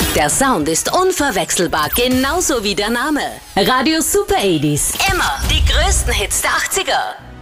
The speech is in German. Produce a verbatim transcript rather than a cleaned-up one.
Der Sound ist unverwechselbar, genauso wie der Name. Radio Super achtziger. Immer die größten Hits der achtziger.